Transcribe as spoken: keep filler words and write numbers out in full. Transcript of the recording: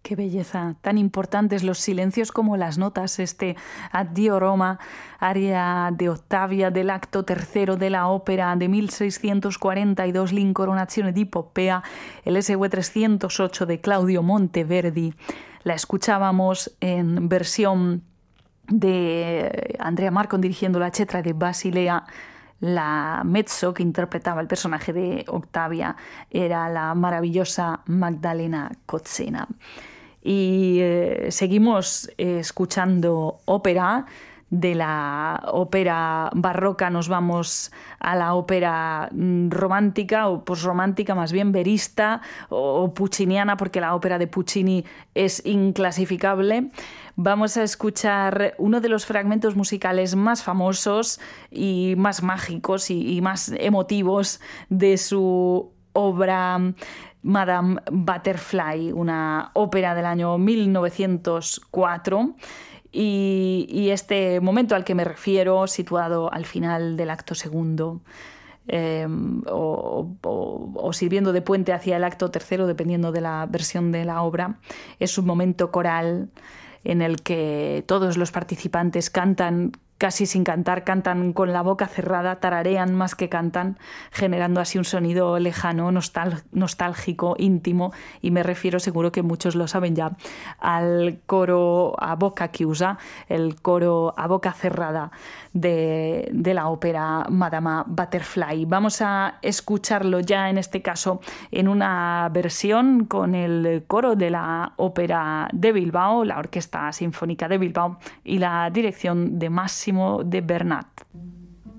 Qué belleza, tan importantes los silencios como las notas. Este Addio Roma, aria de Ottavia del acto tercero de la ópera de mil seiscientos cuarenta y dos, L'Incoronazione di Poppea, el S W trescientos ocho de Claudio Monteverdi. La escuchábamos en versión de Andrea Marcon dirigiendo la Cetra de Basilea. La mezzo que interpretaba el personaje de Octavia era la maravillosa Magdalena Kotzena. Y eh, seguimos eh, escuchando ópera. De la ópera barroca nos vamos a la ópera romántica o posromántica, más bien verista o, o pucciniana, porque la ópera de Puccini es inclasificable. Vamos a escuchar uno de los fragmentos musicales más famosos y más mágicos y, y más emotivos de su obra Madame Butterfly, una ópera del año mil novecientos cuatro. Y, y este momento al que me refiero, situado al final del acto segundo, eh, o, o, o sirviendo de puente hacia el acto tercero, dependiendo de la versión de la obra, es un momento coral en el que todos los participantes cantan casi sin cantar, cantan con la boca cerrada, tararean más que cantan, generando así un sonido lejano, nostal- nostálgico, íntimo, y me refiero, seguro que muchos lo saben ya, al coro a boca chiusa, el coro a boca cerrada de, de la ópera Madame Butterfly. Vamos a escucharlo ya, en este caso, en una versión con el coro de la ópera de Bilbao, la Orquesta Sinfónica de Bilbao, y la dirección de Massimo de Bernat.